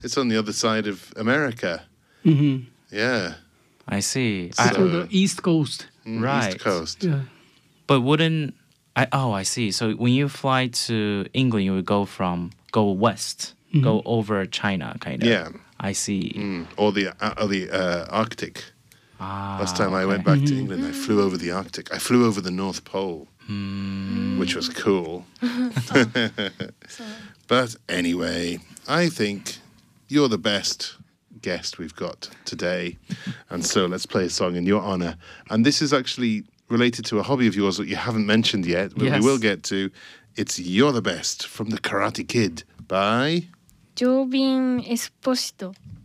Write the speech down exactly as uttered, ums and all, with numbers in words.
It's on the other side of America. Mm-hmm. Yeah. I see. It's I, on the East Coast. Mm, Right. East Coast. Yeah. but wouldn't I? Oh, I see. So when you fly to England, you would go from go west, go over China, kind of. Yeah. I see. Mm. Or the uh, or the uh, Arctic. Ah, Last time I okay. went back to England, I flew over the Arctic. I flew over the North Pole, which was cool. But anyway, I think you're the best guest we've got today. And so let's play a song in your honor. And this is actually related to a hobby of yours that you haven't mentioned yet, but Yes. we will get to. It's You're the Best from The Karate Kid by... ジョービン・エスポシト